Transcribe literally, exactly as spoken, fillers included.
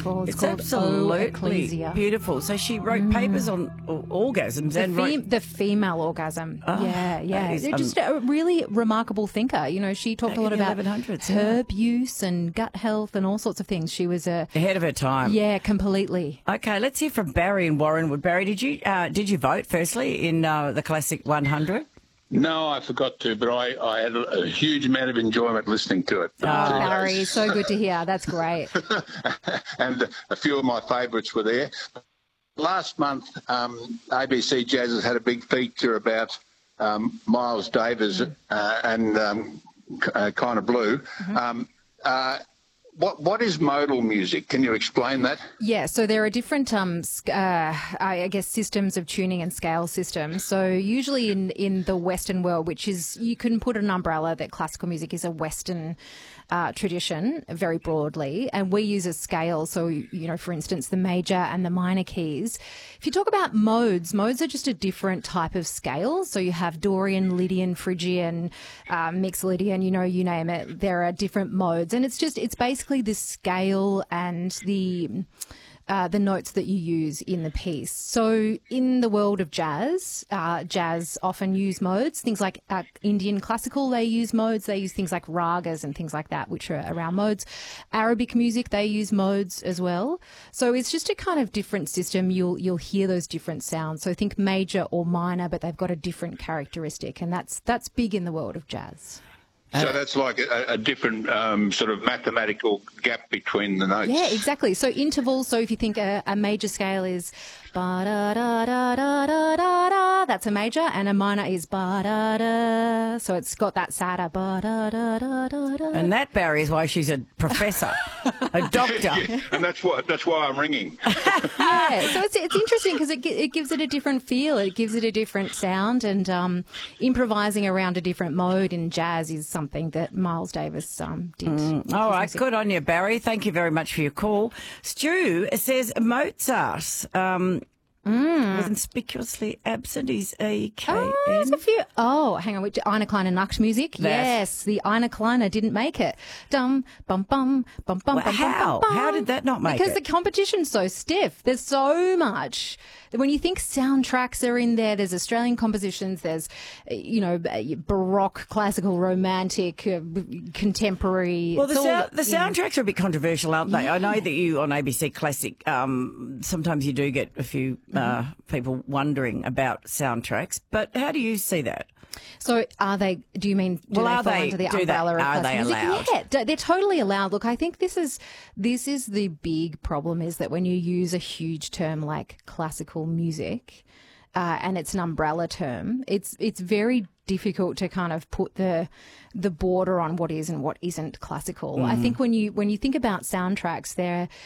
beautiful. It's, It's called O absolutely Ecclesia. beautiful. So she wrote papers on o- orgasms The, and fem- wrote... the female orgasm. Oh, yeah, yeah. that is, They're um, just a really remarkable thinker. You know, she talked Back a lot in the about eleven hundreds, yeah. herb use and gut health and all sorts of things. She was a... ahead of her time. Yeah, completely. Okay, let's hear from Barry in Warrenwood. Barry, did you uh, did you vote firstly in uh, the Classic one hundred? No, I forgot to, but I, I had a, a huge amount of enjoyment listening to it. Oh, Barry, so good to hear. That's great. And a few of my favourites were there. Last month, um, A B C Jazz has had a big feature about um, Miles Davis uh, and um, uh, Kind of Blue. Mm-hmm. Um, uh, what what is modal music? Can you explain that? Yeah, so there are different, um, sc- uh, I guess, systems of tuning and scale systems. So usually in, in the Western world, which is, you can put an umbrella that classical music is a Western uh, tradition very broadly, and we use a scale. So, you know, for instance, the major and the minor keys. If you talk about modes, modes are just a different type of scale. So you have Dorian, Lydian, Phrygian, uh, Mixed Lydian, you know, you name it. There are different modes, and it's just, it's basically the scale and the uh, the notes that you use in the piece. So in the world of jazz, uh, jazz often use modes. Things like uh, Indian classical, they use modes. They use things like ragas and things like that, which are around modes. Arabic music, they use modes as well. So it's just a kind of different system. You'll you'll hear those different sounds. So think major or minor, but they've got a different characteristic, and that's that's big in the world of jazz. So that's like a, a different um, sort of mathematical gap between the notes. Yeah, exactly. So intervals. So if you think a, a major scale is ba da da da da da da da, that's a major, and a minor is ba da da. So it's got that sada ba da da da da da. And that, Barry, is why she's a professor, a doctor. Yeah, and that's why that's why I'm ringing. Yeah, so it's it's interesting because it gi- it gives it a different feel. It gives it a different sound, and um, improvising around a different mode in jazz is something that Miles Davis um, did. with All his right, music. good on you, Barry. Thank you very much for your call. Stu says Mozart um, was conspicuously absent. He's A K N. Oh, there's a few. Oh, hang on. Which Eine kleine Nachtmusik? Yes, the Eine kleine didn't make it. Dum bum bum bum bum Well, bum. how? Bum, bum. How did that not make because it? Because the competition's so stiff. There's so much. When you think soundtracks are in there, there's Australian compositions, there's, you know, Baroque, classical, romantic, uh, contemporary. Well, the, It's all, sound, the you know. soundtracks are a bit controversial, aren't they? I know that you on A B C Classic, um, sometimes you do get a few uh, people wondering about soundtracks, but how do you see that? So are they, do you mean, do Well, they are fall they- under the do they- umbrella of are they classical music? allowed? Yeah, d- they're totally allowed. Look, I think this is, this is the big problem is that when you use a huge term like classical music, uh, and it's an umbrella term, it's, it's very difficult to kind of put the the border on what is and what isn't classical. I think when you when you think about soundtracks, they're